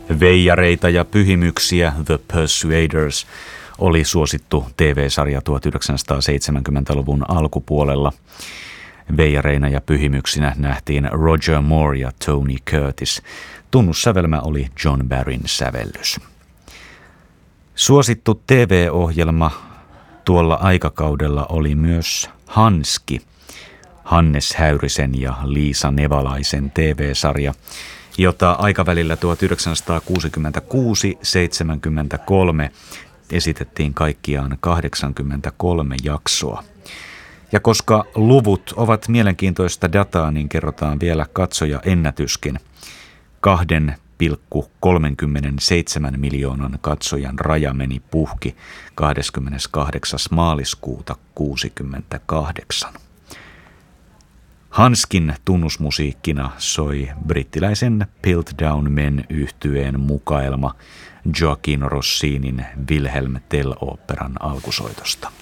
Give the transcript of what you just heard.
Veijareita ja pyhimyksiä, The Persuaders, oli suosittu TV-sarja 1970-luvun alkupuolella. Veijareina ja pyhimyksinä nähtiin Roger Moore ja Tony Curtis. Tunnussävelmä oli John Barryn sävellys. Suosittu TV-ohjelma tuolla aikakaudella oli myös Hanski, Hannes Häyrisen ja Liisa Nevalaisen TV-sarja, jota aikavälillä 1966–73 esitettiin kaikkiaan 83 jaksoa. Ja koska luvut ovat mielenkiintoista dataa, niin kerrotaan vielä katsojaennätyskin. 2,37 miljoonan katsojan raja meni puhki 28. maaliskuuta 1968. Hanskin tunnusmusiikkina soi brittiläisen Piltdown Men -yhtyeen mukaelma Gioacchino Rossinin Wilhelm Tell-oopperan alkusoitosta.